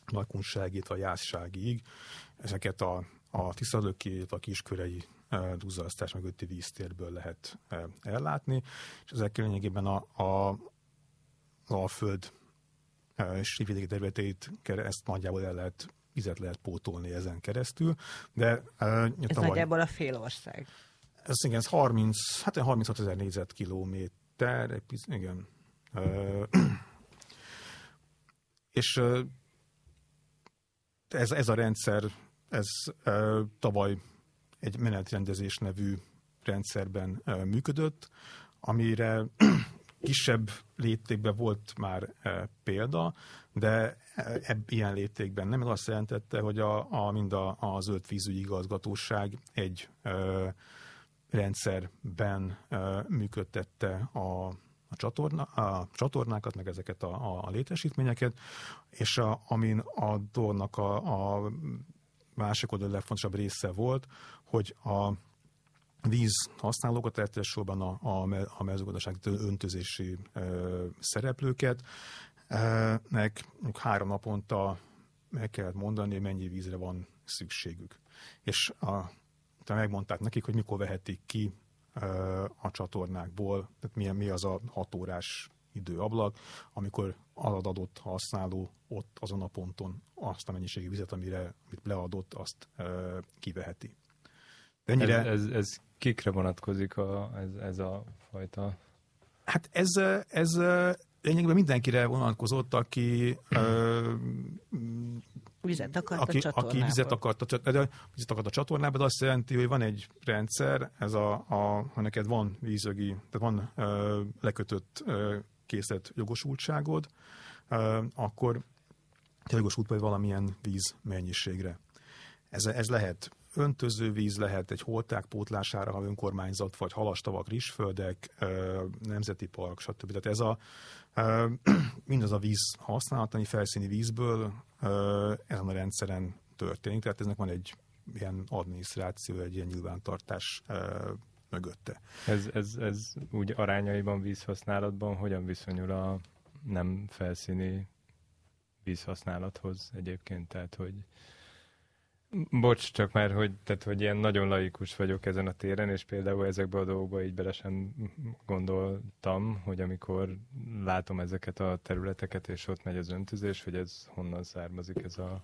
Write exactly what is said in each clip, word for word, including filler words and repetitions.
Nagykunságig, a Jászságig, ezeket a, a Tiszalöki, a Kiskörei duzzasztás mögötti víztérből lehet ellátni, és ezekkel lényegében a, a, az Alföld síkvidéki területeit ezt nagyjából el lehet, vizet lehet pótolni ezen keresztül. De, uh, ez tavaly, nagyjából a fél ország. Ez igen, ez harminc, hát harminchat ezer négyzetkilométer, igen. Uh, és uh, ez, ez a rendszer, ez uh, tavaly egy menetrendezés nevű rendszerben uh, működött, amire kisebb léptékben volt már e, példa, de ebb, ilyen léptékben nem. Ez azt jelentette, hogy a, a, mind a, a Zöld Vízügyi Igazgatóság egy e, rendszerben e, működtette a, a, csatorna, a csatornákat, meg ezeket a, a létesítményeket, és a, amin a dolognak a, a másik oldal legfontosabb része volt, hogy a víz használókat, elsősorban a, a, a mezőgazdasági öntözési e, szereplőket, e, nek három naponta meg kellett mondani, mennyi vízre van szükségük. És a, megmondták nekik, hogy mikor vehetik ki e, a csatornákból, tehát milyen, mi az a hat órás időablak, amikor az adott használó ott azon a ponton azt a mennyiségű vizet, amire amit leadott, azt e, kiveheti. Ennyire... Ez, ez, ez kikre vonatkozik a, ez, ez a fajta? Hát ez, ez lényegében mindenkire vonatkozott, aki vizet akart aki, a csatornába. Aki vizet akart a, de, vizet akart a csatornába, de azt jelenti, hogy van egy rendszer, ez a, a, ha neked van vízögi, tehát van ö, lekötött ö, készlet jogosultságod, ö, akkor te jogosult vagy valamilyen víz mennyiségre. Ez, ez lehet öntözővíz, lehet egy holták pótlására, ha önkormányzat, vagy halastavak, rizsföldek, nemzeti park, stb. Tehát ez a, mindaz a víz használat, ami felszíni vízből ezen a rendszeren történik. Tehát eznek van egy ilyen adminisztráció, egy ilyen nyilvántartás mögötte. Ez, ez, ez úgy arányaiban, vízhasználatban hogyan viszonyul a nem felszíni vízhasználathoz egyébként? Tehát, hogy bocs, csak már, hogy, tehát, hogy ilyen nagyon laikus vagyok ezen a téren, és például ezekbe a dolgokba így bele sem gondoltam, hogy amikor látom ezeket a területeket, és ott megy az öntözés, hogy ez honnan származik ez a,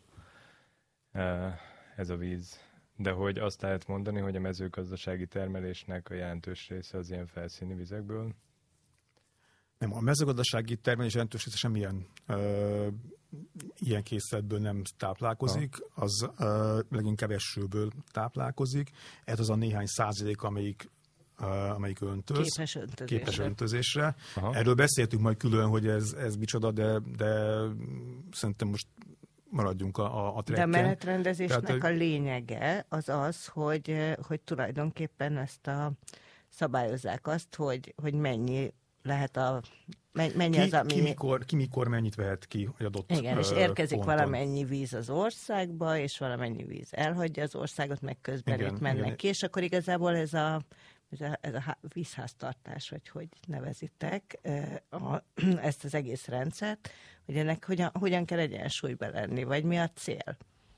ez a víz. De hogy azt lehet mondani, hogy a mezőgazdasági termelésnek a jelentős része az ilyen felszíni vizekből? Nem, a mezőgazdasági termelés jelentős része semmilyen ö, ilyen készletből nem táplálkozik, ha. az ö, leginkább esőből táplálkozik. Ez az a néhány százalék, amelyik, ö, amelyik öntöz. Képes öntözésre. Képes öntözésre. Aha. Erről beszéltünk majd külön, hogy ez, ez micsoda, de, de szerintem most maradjunk a, a trekken. De a menetrendezésnek Tehát, a lényege az az, hogy, hogy tulajdonképpen ezt a, szabályozzák azt, hogy, hogy mennyi lehet a... Mennyi ki, az, ami... ki, mikor, ki mikor mennyit vehet ki egy adott Igen, és érkezik ponton. valamennyi víz az országba, és valamennyi víz elhagyja az országot, meg közben igen, itt mennek igen. ki, és akkor igazából ez a, ez a, ez a vízháztartás, vagy hogy nevezitek, a, ezt az egész rendszert, hogy ennek hogyan, hogyan kell egyensúlyba lenni, vagy mi a cél?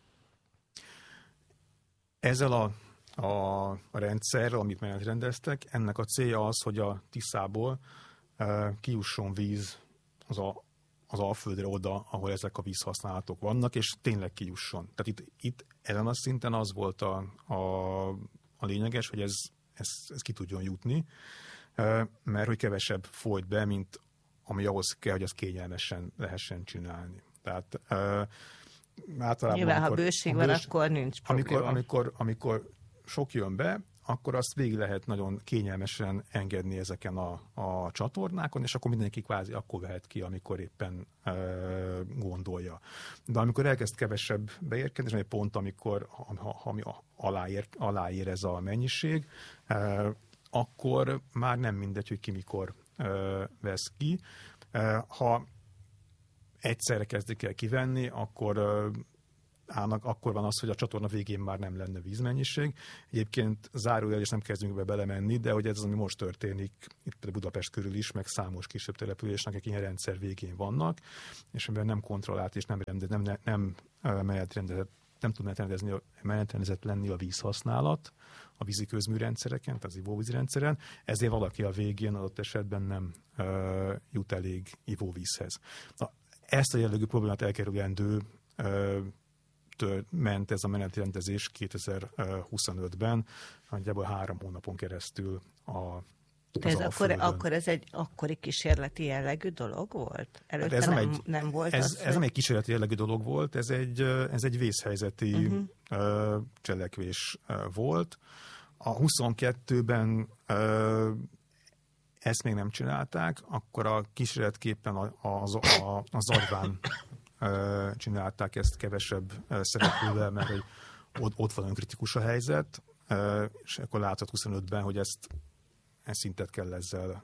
Ezzel a A, a rendszerrel, amit menetrendeztek, ennek a célja az, hogy a Tiszából e, kijusson víz az, a, az Alföldre oda, ahol ezek a vízhasználatok vannak, és tényleg kijusson. Tehát itt, itt ezen a szinten az volt a, a, a lényeges, hogy ez, ez, ez ki tudjon jutni, e, mert hogy kevesebb folyt be, mint ami ahhoz kell, hogy azt kényelmesen lehessen csinálni. Tehát e, általában... Nyilván, amikor, ha bőség van, bős, akkor nincs probléma. Amikor, amikor, amikor sok jön be, akkor azt végig lehet nagyon kényelmesen engedni ezeken a, a csatornákon, és akkor mindenki kvázi akkor vehet ki, amikor éppen e, gondolja. De amikor elkezd kevesebb beérkezni, és egy pont, amikor ha, ha, ha aláér, aláér ez a mennyiség, e, akkor már nem mindegy, hogy ki mikor e, vesz ki. E, ha egyszerre kezdik el kivenni, akkor e, állnak, akkor van az, hogy a csatorna végén már nem lenne vízmennyiség. Egyébként zárójel, és nem kezdünk be belemenni, de hogy ez az, ami most történik, itt például Budapest körül is, meg számos kisebb településnek, akik ilyen rendszer végén vannak, és amiben nem kontrollált és nem, rendez, nem, nem, nem menetrendezett, nem tud menetrendezni, menetrendezett lenni a vízhasználat a vízi közműrendszereken, tehát az ivóvízi rendszeren, ezért valaki a végén adott esetben nem uh, jut elég ivóvízhez. Na, ezt a jellegű problémát elkerülendő uh, ment ez a menetrendezés kétezer-huszonötben, nagyjából három hónapon keresztül a ez akkor, akkor ez egy akkori kísérleti jellegű dolog volt? Előtte ez nem, nem, egy, nem volt ez, az, ez nem egy kísérleti jellegű dolog volt, ez egy, ez egy vészhelyzeti uh-huh. cselekvés volt. A huszonkettőben ezt még nem csinálták, akkor a kísérletképpen az, a, az Agyván csinálták ezt kevesebb szereplővel, mert hogy ott, ott van önkritikus a helyzet, és akkor látszott huszonötben, hogy ezt, ezt szintet kell ezzel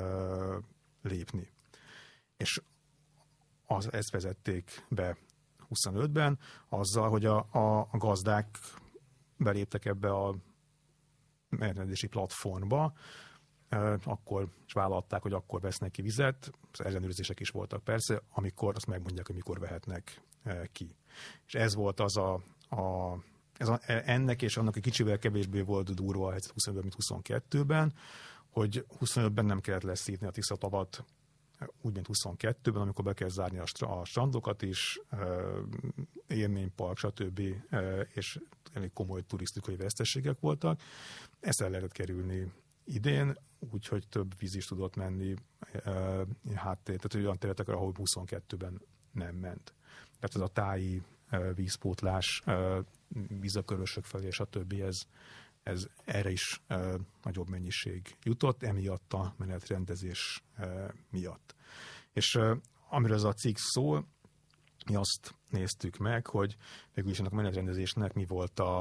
lépni. És az, ezt vezették be huszonötben, azzal, hogy a, a, a gazdák beléptek ebbe a menetrendezési platformba, akkor is vállalták, hogy akkor vesznek ki vizet, az ellenőrzések is voltak persze, amikor azt megmondják, hogy mikor vehetnek ki. És ez volt az a, a, ez a ennek és annak egy kicsivel kevésbé volt durva a helyzet huszonötben, mint huszonkettőben, hogy huszonötben nem kellett leszívni a Tiszatavat úgy, mint huszonkettőben, amikor be kell zárni a, stra- a strandokat is, élménypark, stb. És elég komoly turisztikai veszteségek voltak. Ezt el lehetett kerülni idén, úgyhogy több víz is tudott menni háttér, tehát olyan területekre, ahol huszonkettőben nem ment. Tehát ez a táji vízpótlás, vízakörösök felé, stb. Ez, ez erre is nagyobb mennyiség jutott, emiatt a menetrendezés miatt. És amiről ez a cikk szól, mi azt néztük meg, hogy végül is ennek a menetrendezésnek mi volt a,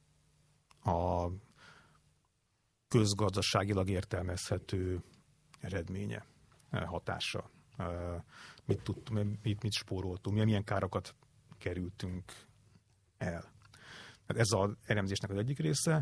a közgazdaságilag értelmezhető eredménye, hatása. Mit tudtunk, mit, mit spóroltunk, milyen károkat kerültünk el. Ez az elemzésnek az egyik része.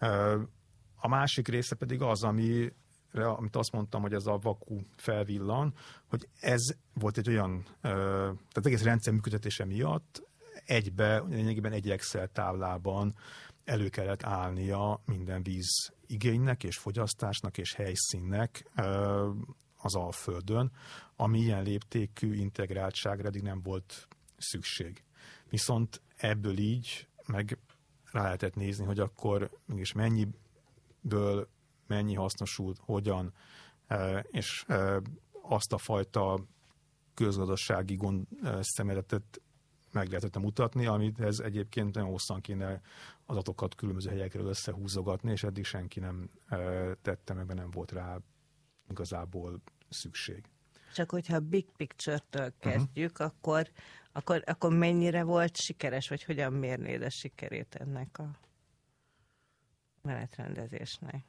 A másik része pedig az, ami, amit azt mondtam, hogy ez a vaku felvillan, hogy ez volt egy olyan, tehát egész rendszer működtetése miatt egybe, lényegében egy Excel táblában elő kellett állnia minden víz igénynek és fogyasztásnak és helyszínnek az Alföldön, ami ilyen léptékű integráltságra eddig nem volt szükség. Viszont ebből így meg rá lehetett nézni, hogy akkor mégis mennyiből mennyi hasznosult, hogyan, és azt a fajta közgazdasági gond szemléletet meg lehetett mutatni, amit ez egyébként nagyon hosszan kéne adatokat különböző helyekről összehúzogatni, és eddig senki nem tette meg, mert nem volt rá igazából szükség. Csak hogyha big picture-től kezdjük, uh-huh. akkor, akkor, akkor mennyire volt sikeres, vagy hogyan mérnéd a sikerét ennek a menetrendezésnek?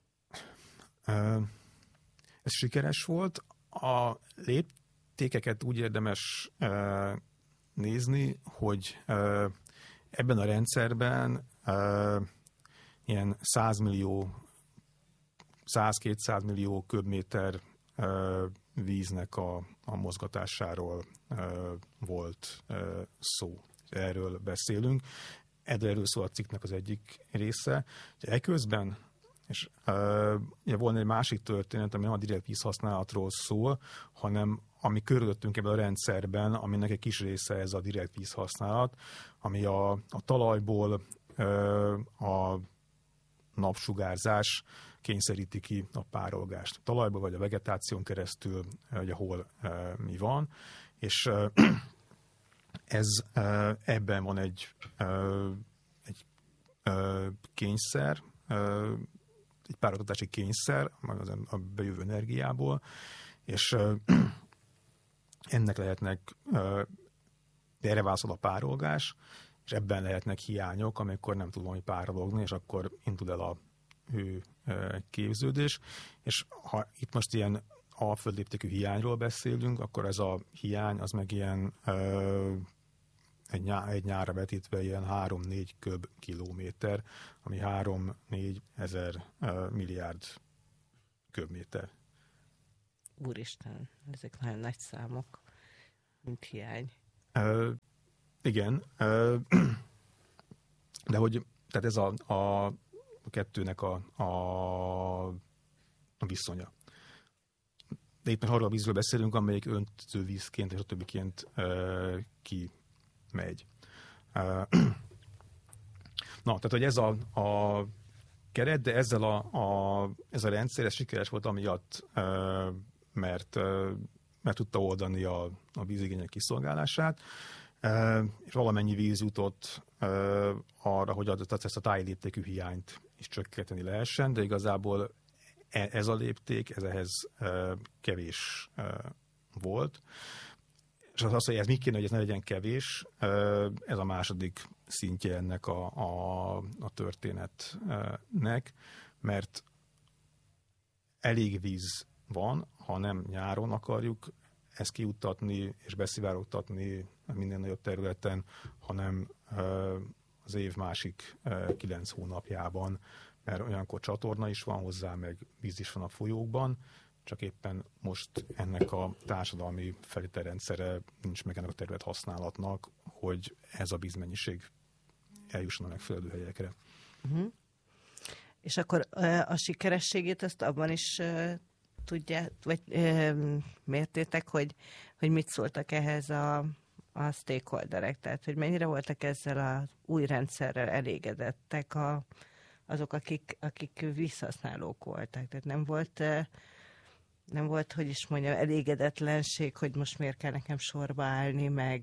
Ez sikeres volt. A léptékeket úgy érdemes nézni, hogy ebben a rendszerben ilyen száz millió, száz-kétszáz millió köbméter víznek a, a mozgatásáról volt szó. Erről beszélünk. Erről szól a cikknek az egyik része. Eközben, és uh, volna egy másik történet, ami nem a direkt vízhasználatról szól, hanem ami körülöttünk ebben a rendszerben, aminek egy kis része ez a direkt vízhasználat, ami a, a talajból uh, a napsugárzás kényszeríti ki a párolgást. A talajból vagy a vegetáción keresztül, hogy ahol uh, mi van, és uh, ez uh, ebben van egy, uh, egy uh, kényszer, uh, egy párolgatási kényszer a bejövő energiából, és uh, ennek lehetnek, uh, erre válaszol a párolgás, és ebben lehetnek hiányok, amikor nem tud valami párologni, és akkor indul el a hő uh, képződés, és ha itt most ilyen alföldléptékű hiányról beszélünk, akkor ez a hiány az meg ilyen uh, egy, nyá, egy nyárra vetítve ilyen három-négy köb kilométer, ami három-négy ezer uh, milliárd köbméter. Úristen, ezek nagyon nagy számok, mint hiány. Uh, igen, uh, de hogy tehát ez a, a, a kettőnek a, a, a viszonya. De itt meg arról a vízről beszélünk, amelyik öntöző vízként és a többiként uh, kimegy. Uh, na, tehát hogy ez a, a keret, de ezzel a, a, ez a rendszer ez sikeres volt amiatt, uh, mert, uh, mert tudta oldani a, a vízigények kiszolgálását, uh, és valamennyi víz jutott uh, arra, hogy ezt a tájléptékű hiányt is csökkenteni lehessen, de igazából ez a lépték, ez ehhez uh, kevés uh, volt. És az, hogy ez mi kéne, hogy ez ne legyen kevés, uh, ez a második szintje ennek a, a, a történetnek, mert elég víz van, ha nem nyáron akarjuk ezt kiuttatni és beszivárogtatni minden nagyobb területen, hanem uh, az év másik uh, kilenc hónapjában, mert olyankor csatorna is van hozzá, meg víz is van a folyókban, csak éppen most ennek a társadalmi feltételrendszere nincs meg ennek a terület használatnak, hogy ez a vízmennyiség eljusson a megfelelő helyekre. Uh-huh. És akkor a sikerességét ezt abban is uh, tudják, vagy uh, mértétek, hogy, hogy mit szóltak ehhez a, a stakeholderek, tehát hogy mennyire voltak ezzel az új rendszerrel elégedettek a azok, akik, akik vízhasználók voltak. Tehát nem volt, nem volt, hogy is mondjam, elégedetlenség, hogy most miért kell nekem sorba állni, meg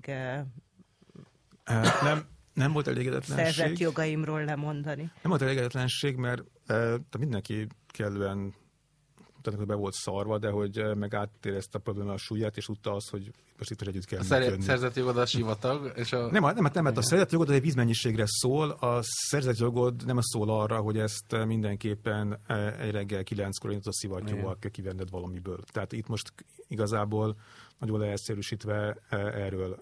nem, nem volt elégedetlenség. Szerzett jogaimról lemondani. Nem volt elégedetlenség, mert tehát mindenki kellően tehát be volt szarva, de hogy meg átérezte a probléma a súlyát, és tudta azt, hogy most itt együtt kell működni. A szerzett jogod a sivatag, és a... Nem, nem, nem, mert a szerzett jogod egy vízmennyiségre szól, a szerzett jogod nem szól arra, hogy ezt mindenképpen egy reggel kilenckor a szivattyúval kell kivenned valamiből. Tehát itt most igazából nagyon leegyszerűsítve erről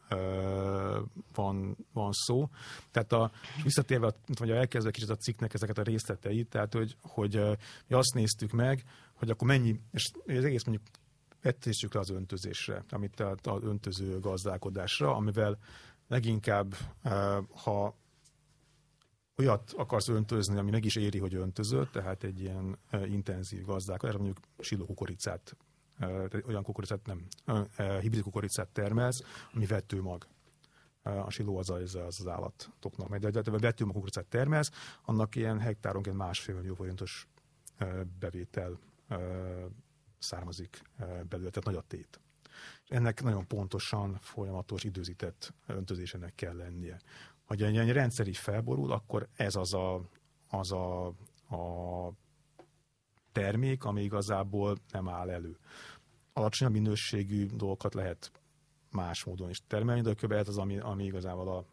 van, van szó. Tehát a, visszatérve, vagy elkezdve kicsit a cikknek ezeket a részleteit, tehát hogy, hogy mi azt néztük meg, hogy akkor mennyi, és az egész mondjuk vettéssük le az öntözésre, amit tehát az öntöző gazdálkodásra, amivel leginkább, ha olyat akarsz öntözni, ami meg is éri, hogy öntözöd, tehát egy ilyen intenzív gazdálkodás, mondjuk silókukoricát, olyan kukoricát nem, hibrid kukoricát termelsz, ami vetőmag. A siló az az, az, az állatoknak, de, de, de vetőmag kukoricát termelsz, annak ilyen hektáronként másfél millió forintos bevétel származik belőle, tehát nagy a tét. Ennek nagyon pontosan, folyamatos, időzített öntözésének kell lennie. Ha egy ilyen rendszer így felborul, akkor ez az a, az a, a termék, ami igazából nem áll elő. Alacsonyabb minőségű dolgokat lehet más módon is termelni, de a követ az, ami, ami igazából a,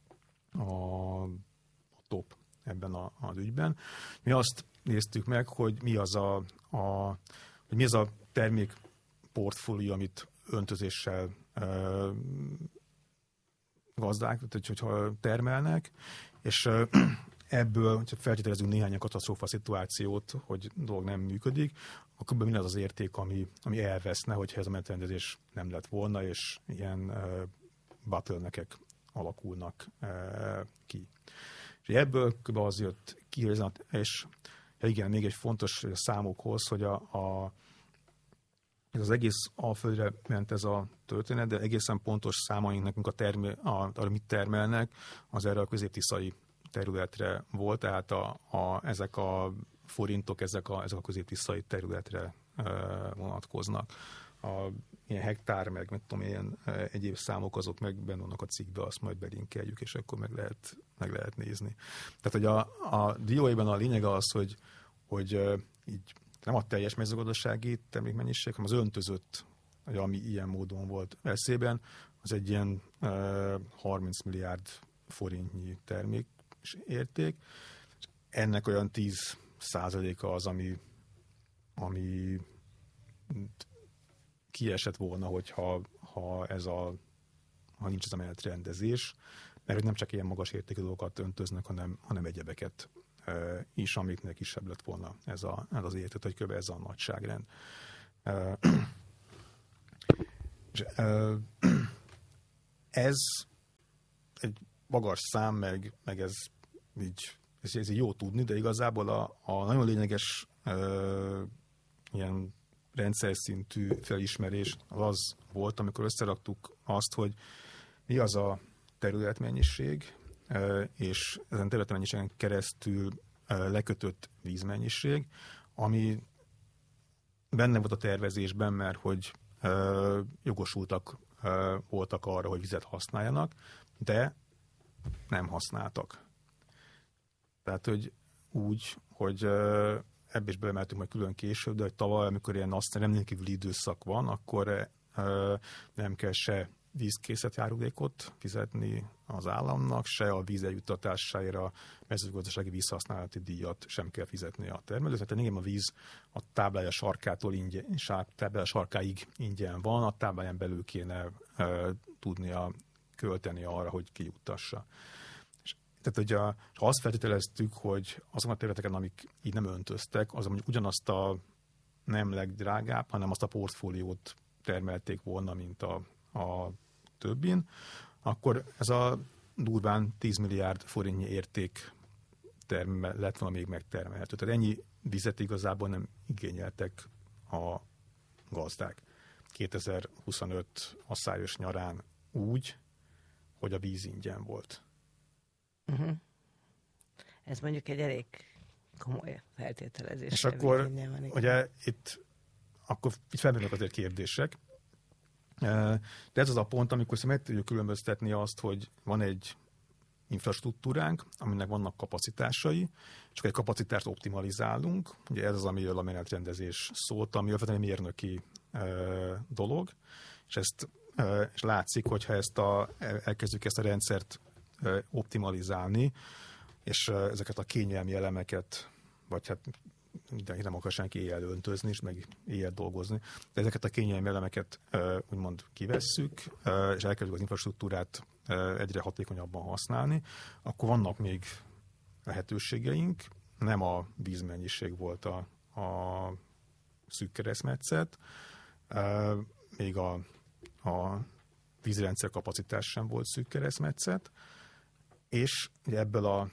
a, a top ebben a, az ügyben. Mi azt néztük meg, hogy mi az a, a, hogy mi az a termék portfólió, amit öntözéssel ö, gazdák, tehát hogyha termelnek, és ö, ebből, hogyha feltételezünk néhány katasztrófa szituációt, hogy dolog nem működik, akkor mi az az érték, ami, ami elveszne, hogyha ez a menetrendezés nem lett volna, és ilyen uh, bottleneckek alakulnak uh, ki. És ebből kb. Az jött ki, hogy ez a, és ja igen, még egy fontos számokhoz, hogy a, a, ez az egész Alföldre ment ez a történet, de egészen pontos számaink nekünk a termé, a, arra mit termelnek, az erre a középtiszai területre volt, tehát a, a, ezek a forintok, ezek a, ezek a középtiszai területre e, vonatkoznak. A, ilyen hektár, meg nem tudom, ilyen e, egyéb számok, azok meg benne vannak a cikkben, azt majd belinkeljük, és akkor meg lehet, meg lehet nézni. Tehát, hogy a, a dióhéjban a lényeg az, hogy, hogy e, így nem a teljes mezőgazdasági termékmennyiség, hanem az öntözött, ami ilyen módon volt veszélyben, az egy ilyen e, harminc milliárd forintnyi termék érték. Ennek olyan tíz százaléka az, ami, ami kiesett volna, hogyha ha ez a ha nincs ez a menetrendezés, mert nem csak ilyen magas értékű dolgokat öntöznek, hanem, hanem egyebeket e, is, amiknek kisebb lett volna ez, a, ez az érték, hogy kb. Ez a nagyságrend. E, és, e, ez egy magas szám, meg, meg ez így, ez, ez így jó tudni, de igazából a, a nagyon lényeges e, ilyen rendszer szintű felismerés az, az volt, amikor összeraktuk azt, hogy mi az a területmennyiség, és ezen területmennyiségen keresztül lekötött vízmennyiség, ami benne volt a tervezésben, mert hogy jogosultak voltak arra, hogy vizet használjanak, de nem használtak. Tehát, hogy úgy, hogy ebbe is belemeltünk majd külön később, de hogy tavaly, amikor ilyen azt nem rendkívüli időszak van, akkor nem kell se vízkészlet járulékot fizetni az államnak, se a víz eljuttatására mezőgazdasági vízhasználati díjat sem kell fizetni a termelőnek. Tehát igen, a víz a táblája sarkától ingyen, táblája sarkáig ingyen van, a tábláján belül kéne e, tudnia költeni arra, hogy kijuttassa. És, tehát, hogy a, ha azt feltételeztük, hogy azon a területeken, amik így nem öntöztek, az mondjuk ugyanazt a nem legdrágább, hanem azt a portfóliót termelték volna, mint a a többin, akkor ez a durván tíz milliárd forintnyi érték termel, lett volna még megtermelhető. Tehát ennyi vizet igazából nem igényeltek a gazdák. kétezer-huszonöt asszályos nyarán úgy, hogy a víz ingyen volt. Uh-huh. Ez mondjuk egy elég komoly feltételezés. És akkor ugye itt, akkor itt felmerülnek azért kérdések. De ez az a pont, amikor meg tudjuk különböztetni azt, hogy van egy infrastruktúránk, aminek vannak kapacitásai, csak egy kapacitást optimalizálunk. Ugye ez az, amiről a menetrendezés szólt, ami alapvetően egy mérnöki e, dolog, és ezt e, és látszik, hogyha ezt a, elkezdjük ezt a rendszert e, optimalizálni, és e, ezeket a kényelmi elemeket, vagy hát de nem akar senki éjjel öntözni, és meg éjjel dolgozni. De ezeket a kényelmi elemeket úgymond kivesszük, és elkezdjük az infrastruktúrát egyre hatékonyabban használni, akkor vannak még lehetőségeink. Nem a vízmennyiség volt a, a szűk keresztmetszet, még a, a vízrendszer kapacitás sem volt szűk keresztmetszet, és ebből a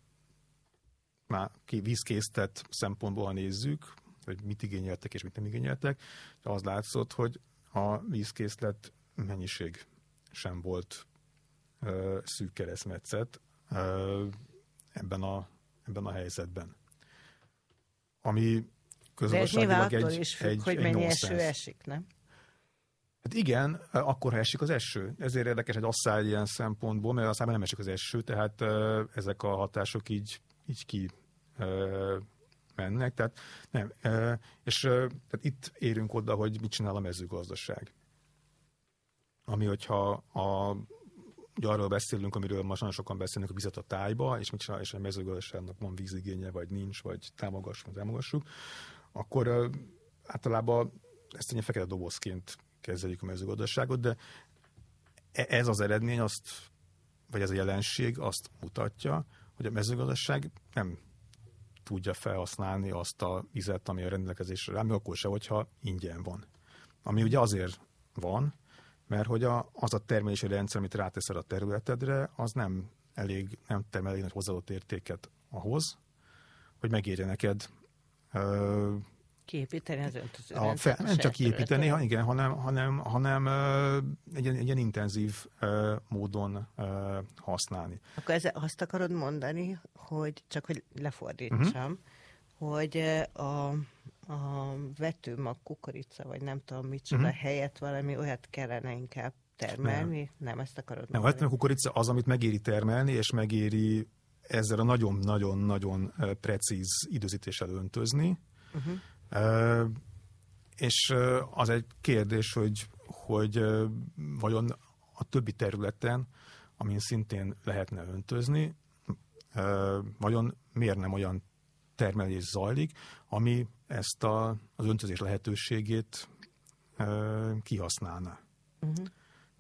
már vízkészlet szempontból, ha nézzük, hogy mit igényeltek és mit nem igényeltek, az látszott, hogy a vízkészlet mennyiség sem volt uh, szűk keresztmetszet uh, ebben, a, ebben a helyzetben. Ami közgazdaságilag egy, is függ, egy, hogy egy mennyi nonsense. eső esik, nem? Hát igen, akkor ha esik az eső. Ezért érdekes egy asszály ilyen szempontból, mert asszályban nem esik az eső, tehát uh, ezek a hatások így, így ki uh, mennek. Tehát, nem, uh, és uh, tehát itt érünk oda, hogy mit csinál a mezőgazdaság. Ami, hogyha a, ugye arról beszélünk, amiről most nagyon sokan beszélnek, a vizet a tájba, és mit csinál, és a mezőgazdaságnak van vízigénye, vagy nincs, vagy támogassuk, támogassuk, akkor uh, általában ezt egy fekete dobozként kezeljük a mezőgazdaságot, de ez az eredmény azt, vagy ez a jelenség azt mutatja, hogy a mezőgazdaság nem tudja felhasználni azt a vizet, ami a rendelkezésre rá, még akkor se, hogyha ingyen van. Ami ugye azért van, mert hogy a, az a termelési rendszer, amit ráteszel a területedre, az nem elég, nem termel elég nagy hozzáadott értéket ahhoz, hogy megérje neked ö, kiépíteni az öntöző a fe, nem csak kiépíteni, ha, igen, hanem, hanem, hanem uh, egy, egy ilyen intenzív uh, módon uh, használni. Akkor ezzel azt akarod mondani, hogy csak hogy lefordítsam, uh-huh. hogy a, a vetőmag, kukorica, vagy nem tudom micsoda uh-huh. helyett valami olyat kellene inkább termelni? Nem, nem ezt akarod nem, mondani? Nem, a kukorica az, amit megéri termelni, és megéri ezzel a nagyon-nagyon-nagyon precíz időzítéssel öntözni. Uh-huh. Uh, és uh, az egy kérdés, hogy, hogy uh, vajon a többi területen, amin szintén lehetne öntözni, uh, vajon miért nem olyan termelés zajlik, ami ezt a, az öntözés lehetőségét uh, kihasználná. Uh-huh.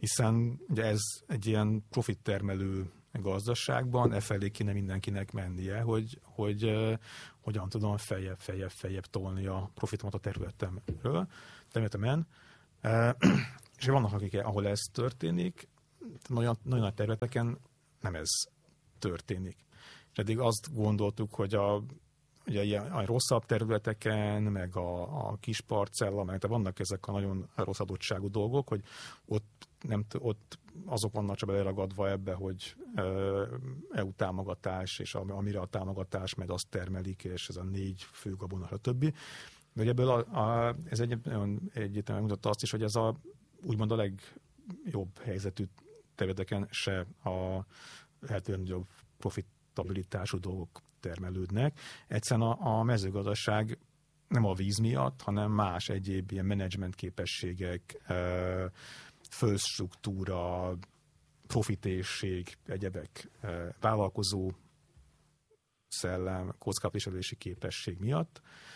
Hiszen ugye ez egy ilyen profittermelő gazdaságban, e felé kéne mindenkinek mennie, hogy, hogy uh, hogyan tudom feljebb, feljebb, feljebb tolni a profitomat a területemről, területemen. Uh, és vannak, akik, ahol ez történik, nagyon, nagyon nagy területeken nem ez történik. És eddig azt gondoltuk, hogy a, ugye ilyen, a rosszabb területeken, meg a, a kis parcella, meg de vannak ezek a nagyon rossz adottságú dolgok, hogy ott, nem, ott azok vannak csak beleragadva ebbe, hogy é u támogatás, és amire a támogatás, meg azt termelik, és ez a négy főgabona, stb. De ebből a, a, ez egy, egyértelműen mutatta azt is, hogy ez a úgymond a legjobb helyzetű területeken se a lehetően nagyobb profitabilitású dolgok termelődnek. Egyszerűen a, a mezőgazdaság nem a víz miatt, hanem más egyéb ilyen menedzsment képességek, földstruktúra, profitérség, egyebek, vállalkozó szellem, kockázatviselési képesség miatt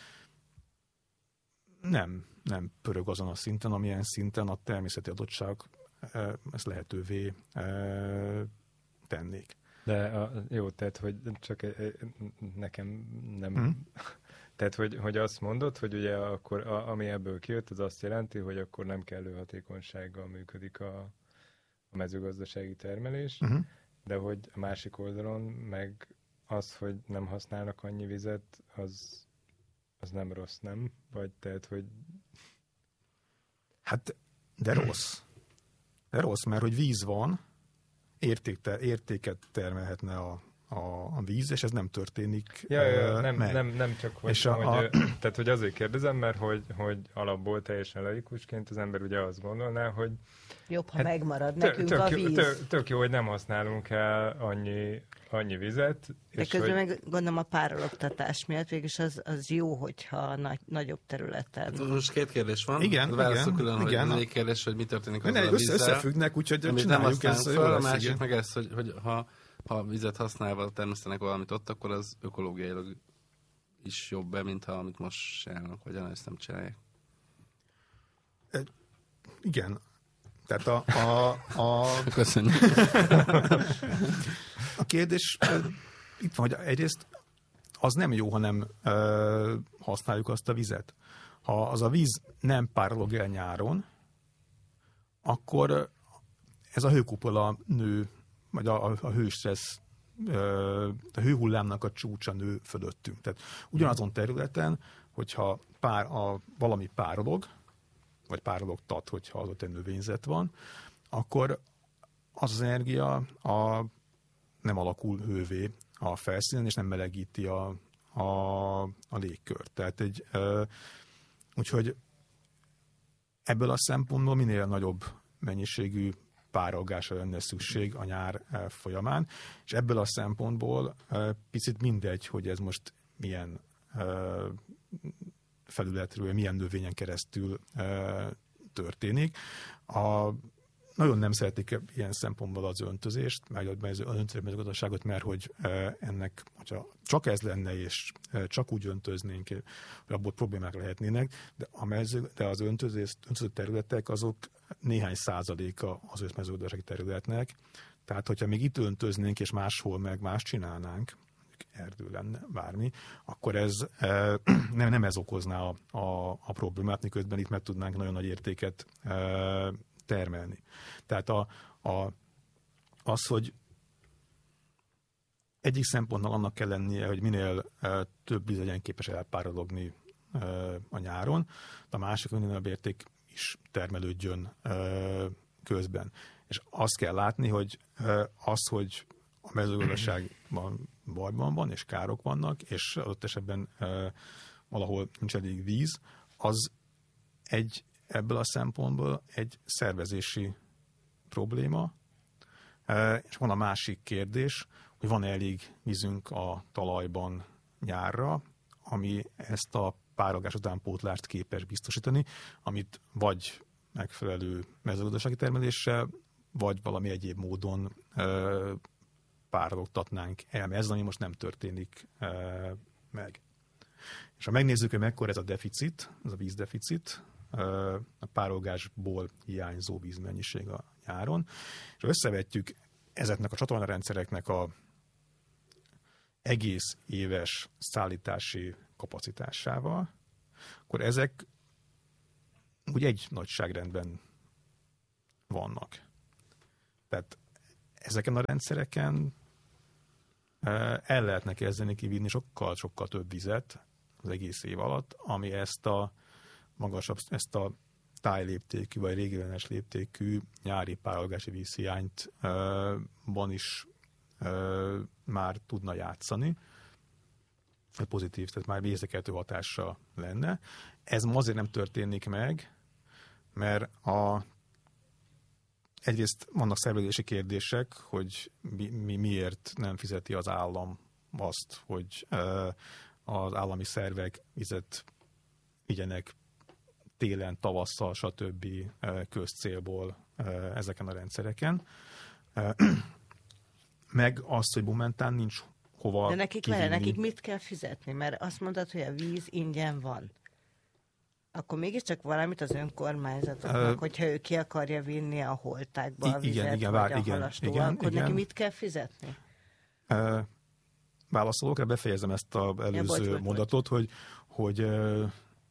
nem, nem pörög azon a szinten, amilyen szinten a természeti adottságok ezt lehetővé tennék. De a, jó, tehát, hogy csak nekem nem... Mm. Tehát, hogy, hogy azt mondod, hogy ugye akkor, a, ami ebből kijött, az azt jelenti, hogy akkor nem kellő hatékonysággal működik a, a mezőgazdasági termelés, Uh-huh. de hogy a másik oldalon meg az, hogy nem használnak annyi vizet, az, az nem rossz, nem? Vagy tehát, hogy... Hát, de rossz. De rossz, mert hogy víz van, értékte, értéket termelhetne a, a, a víz, és ez nem történik ja, ja, uh, nem, meg. nem, nem csak, hogy, és a, hogy, a... tehát, hogy azért kérdezem, mert hogy, hogy alapból teljesen laikusként az ember ugye azt gondolná, hogy jobb, ha hát megmarad tök, nekünk tök, a víz. Tök, tök jó, hogy nem használunk el annyi, annyi vizet. De és közben hogy... meg gondolom a párologtatás miatt végülis az, az jó, hogyha nagy, nagyobb területen. Most két kérdés van. Igen, Válaszol igen, külön, igen. hogy az egyik kérdés, hogy mi történik Ne, azzal a össze, vízzel. összefüggnek, úgyhogy amit nem csináljuk ezt. használunk fel, a lesz, másik igen. meg ez, hogy, hogy ha, ha vizet használva termesztenek valamit ott, akkor az ökológiailag is jobb-e, mint ha amit most csinálnak, vagy ezt nem csinálják. Igen. Tehát a... a, a... Köszönjük. A kérdés itt van, hogy egyrészt az nem jó, ha nem ö, használjuk azt a vizet. Ha az a víz nem párolog el nyáron, akkor ez a hőkupola nő, vagy a, a, a hőstressz, ö, a hőhullámnak a csúcsa nő fölöttünk. Tehát ugyanazon területen, hogyha pár, a, valami párolog, vagy párologtat, hogyha az ott egy növényzet van, akkor az az energia a, nem alakul hővé a felszínen, és nem melegíti a, a, a légkört. Tehát egy, ö, úgyhogy ebből a szempontból minél nagyobb mennyiségű párolgásra lenne szükség a nyár folyamán, és ebből a szempontból ö, picit mindegy, hogy ez most milyen ö, felületről, milyen növényen keresztül ö, történik. A, nagyon nem szeretik ilyen szempontból az öntözést, meg az öntözőmezőgazdaságot, mert hogy ö, ennek, hogyha csak ez lenne, és ö, csak úgy öntöznénk, hogy abból problémák lehetnének, de, a mező, de az öntözés, öntöző területek azok néhány százaléka az mezőgazdasági területnek. Tehát, hogyha még itt öntöznénk, és máshol meg más csinálnánk, erdő lenne, bármi, akkor ez e, nem, nem ez okozná a, a, a problémát, miközben itt meg tudnánk nagyon nagy értéket e, termelni. Tehát a, a, az, hogy egyik szempontnak annak kell lennie, hogy minél e, több víz legyen képes elpárologni e, a nyáron, de a másik, hogy minél érték is termelődjön e, közben. És azt kell látni, hogy e, az, hogy a mezőgazdaságban bajban van, és károk vannak, és adott esetben e, valahol nincs elég víz, az egy, ebből a szempontból egy szervezési probléma. E, és van a másik kérdés, hogy van elég vízünk a talajban nyárra, ami ezt a párolgás utánpótlást képes biztosítani, amit vagy megfelelő mezőgazdasági termeléssel, vagy valami egyéb módon e, párologtatnánk el, mert ez, ami most nem történik e, meg. És ha megnézzük, hogy mekkora ez a deficit, ez a vízdeficit, e, a párolgásból hiányzó vízmennyiség a nyáron, és összevetjük ezeknek a csatornarendszereknek a egész éves szállítási kapacitásával, akkor ezek úgy egy nagyságrendben vannak. Tehát ezeken a rendszereken el lehetne kezdeni kivinni sokkal-sokkal több vizet az egész év alatt, ami ezt a magasabb, ezt a tájléptékű vagy régionális léptékű nyári pályolgási vízhiányban is uh, már tudna játszani. Pozitív, tehát már érzékelhető hatása lenne. Ez ma azért nem történik meg, mert a, egyrészt vannak szervezési kérdések, hogy mi, mi, miért nem fizeti az állam azt, hogy uh, az állami szervek vizet vigyenek télen, tavasszal, stb. Közcélból ezeken a rendszereken. Meg azt, hogy momentán nincs hova De nekik, kivinni. vele, nekik mit kell fizetni? Mert azt mondod, hogy a víz ingyen van. Akkor mégiscsak valamit az önkormányzatoknak, uh, hogyha ő ki akarja vinni a holtákba a vizet, igen, igen, vagy vár, a igen, halastóval, igen, akkor igen. neki mit kell fizetni? Uh, válaszolok, befejezem ezt az előző ja, bocs, bocs, mondatot, bocs. hogy, hogy uh,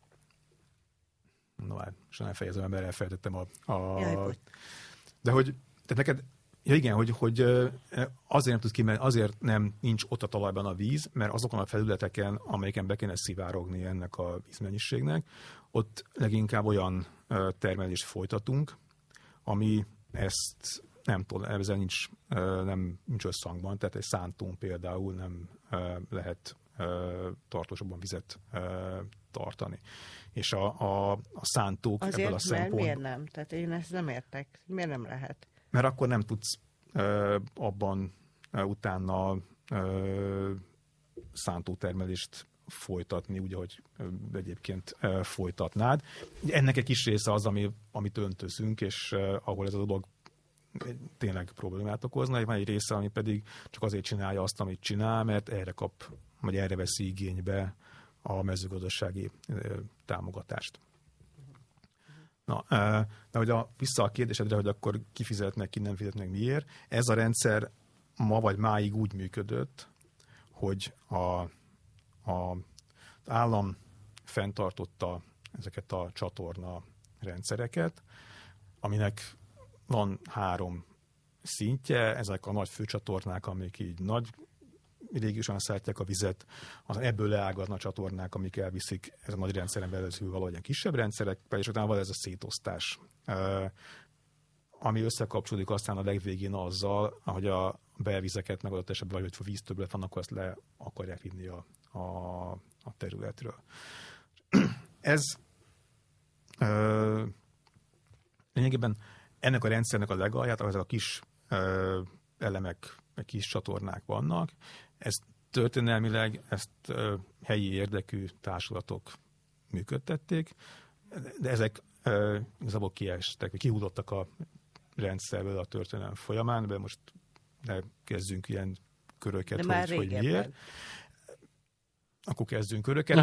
no hát, és nem fejezem, mert elfelejtettem a... a Jaj, de hogy, tehát neked, ja igen, hogy, hogy azért nem tudsz ki, mert azért nem nincs ott a talajban a víz, mert azokon a felületeken, amelyeken be kéne szivárogni ennek a vízmennyiségnek, ott leginkább olyan termelést folytatunk, ami ezt nem tudom, ezzel nincs, nem, nincs összhangban, tehát egy szántón például nem lehet tartósabban vizet tartani. És a, a, a szántók Azért, ebből a szempontból... miért nem? Tehát én ezt nem értek. Miért nem lehet? Mert akkor nem tudsz ö, abban ö, utána ö, szántótermelést folytatni, úgy, ahogy ö, egyébként ö, folytatnád. Ennek egy kis része az, ami, amit öntözünk, és ö, ahol ez a dolog tényleg problémát okozna, van egy része, ami pedig csak azért csinálja azt, amit csinál, mert erre kap, vagy erre veszi igénybe a mezőgazdasági ö, támogatást. Na, de hogy a, vissza a kérdésedre, hogy akkor kifizetnek, ki nem fizetnek, miért. Ez a rendszer ma vagy máig úgy működött, hogy a, a, az állam fenntartotta ezeket a csatorna rendszereket, aminek van három szintje, ezek a nagy főcsatornák, amik így nagy régiosan szállítják a vizet, az ebből leágaznak a csatornák, amik elviszik ez a nagy rendszeren belül valahogyan kisebb rendszerek, és utána van ez a szétosztás, ami összekapcsolódik aztán a legvégén azzal, hogy a belvizeket megadott esetben, vagy hogy víztöbblet van, akkor ezt le akarják vinni a, a, a területről. Ez ö, lényegében ennek a rendszernek a legalját, ahol ezek a kis ö, elemek, meg kis csatornák vannak. Ezt történelmileg, ezt ö, helyi érdekű társulatok működtették, de ezek ö, igazából kiestek, vagy kihúzottak a rendszerből a történelem folyamán, de most ne kezdjünk ilyen köröket, de hogy, hogy miért. Akkor kezdünk köröket.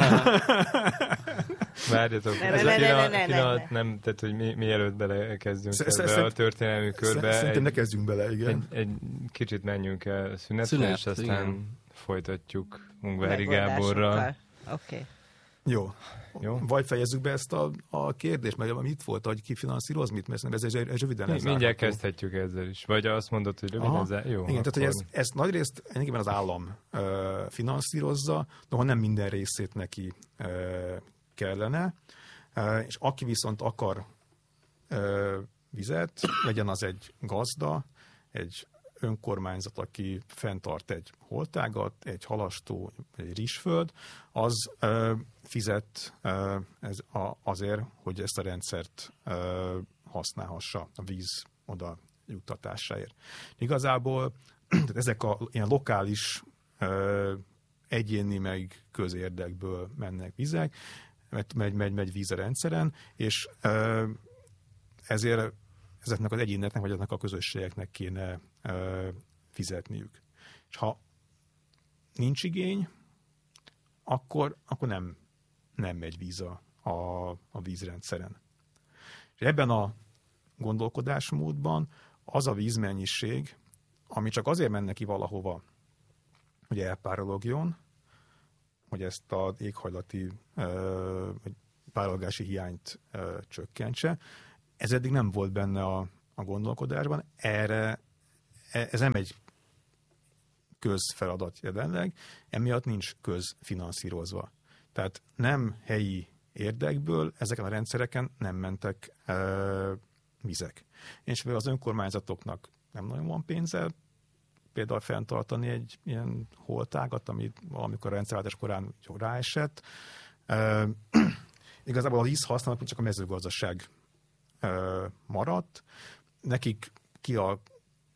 Várjatok, ne, ez ne, a ne, pillanat, ne, ne, pillanat ne. nem, tehát hogy mi, mielőtt belekezdünk Sz- ebbe sz- a történelmi körbe, Szerintem ne egy, kezdjünk bele, igen. egy, egy kicsit menjünk el szünetre, Szünet, és aztán igen. folytatjuk Ungvári Gáborral. Oké. Okay. Jó. Jó. Vagy fejezzük be ezt a, a kérdést, mert mit volt, hogy ki finanszíroz mit, mert ez, ez, ez röviden Mi, ez mindjárt zárható. kezdhetjük ezzel is. Vagy azt mondod, hogy röviden Aha. zár... Jó, igen, akkor... tehát hogy ez, ez nagyrészt egyébként az állam ö, finanszírozza, de nem minden részét neki ö, kellene, ö, és aki viszont akar ö, vizet, legyen az egy gazda, egy önkormányzat, aki fenntart egy holtágat, egy halastó, egy rizsföld, az ö, fizet ö, ez a, azért, hogy ezt a rendszert ö, használhassa a víz oda juttatásáért. Igazából ezek a ilyen lokális ö, egyéni meg közérdekből mennek vizek, megy, megy, megy víz a rendszeren, és ö, ezért ezeknek az egyéneknek, vagy ezeknek a közösségeknek kéne ö, fizetniük. És ha nincs igény, akkor, akkor nem, nem megy víz a, a, a vízrendszeren. És ebben a gondolkodásmódban az a vízmennyiség, ami csak azért menne ki valahova, hogy elpárologjon, hogy ezt az éghajlati vagy párolási hiányt ö, csökkentse. Ez eddig nem volt benne a, a gondolkodásban. Erre ez nem egy közfeladat jelenleg, emiatt nincs közfinanszírozva. Tehát nem helyi érdekből ezeken a rendszereken nem mentek ö, vizek. És az önkormányzatoknak nem nagyon van pénze például fenntartani egy ilyen holtágat, amit valamikor a rendszerváltás korán ráesett. Ö, igazából a víz használat csak a mezőgazdaság ö, maradt. Nekik kialkuttak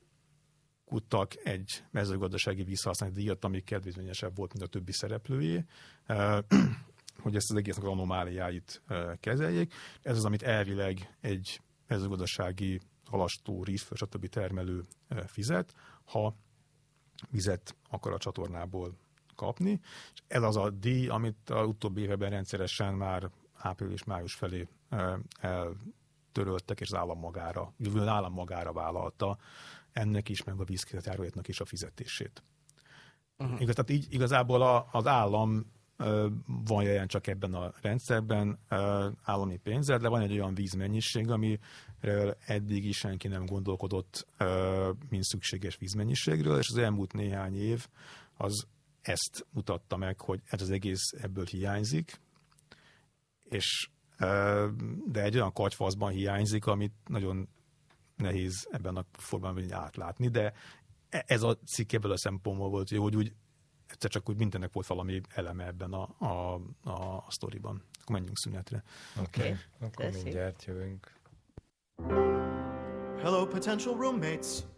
egy mezőgazdasági vízhasználati díjat, ami kedvezményesebb volt, mint a többi szereplőjé, ö, hogy ezt az egésznek az anomáliáit ö, kezeljék. Ez az, amit elvileg egy mezőgazdasági halastó, rizs, stb. Termelő ö, fizet, ha vizet akar a csatornából kapni. És ez az a díj, amit az utóbbi években rendszeresen már április-május felé eltöröltek, és az állam magára, az állam magára vállalta ennek is, meg a vízkészletjárójátnak is a fizetését. Uh-huh. Igaz, tehát így igazából a, az állam van jelen csak ebben a rendszerben állami pénzzel, de van egy olyan vízmennyiség, amiről eddig is senki nem gondolkodott, mint szükséges vízmennyiségről, és az elmúlt néhány év az ezt mutatta meg, hogy ez az egész ebből hiányzik, és de egy olyan katyfaszban hiányzik, amit nagyon nehéz ebben a formában átlátni, de ez a cikk ebből a szempontból volt jó, hogy úgy egyszer csak úgy mindennek volt valami eleme ebben a, a, a, a sztoriban. Akkor menjünk szünetre. Oké, okay. Akkor mindjárt jövünk. Hello, potential roommates.